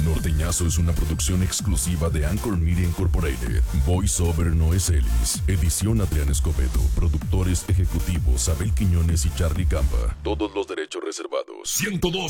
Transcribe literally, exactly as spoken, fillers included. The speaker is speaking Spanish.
Norteñazo es una producción exclusiva de Anchor Media Incorporated. Voice Over Noé Celis. Edición Adrián Escobedo. Productores ejecutivos Abel Quiñones y Charlie Campa. Todos los derechos reservados. ciento dos